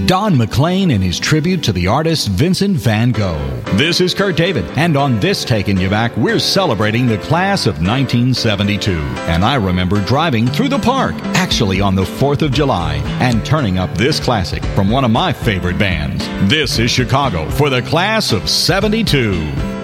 Don McLean in his tribute to the artist Vincent van Gogh. This is Kurt David, and on this Taking You Back, we're celebrating the class of 1972. And I remember driving through the park, actually on the 4th of July, and turning up this classic from one of my favorite bands. This is Chicago for the class of 72.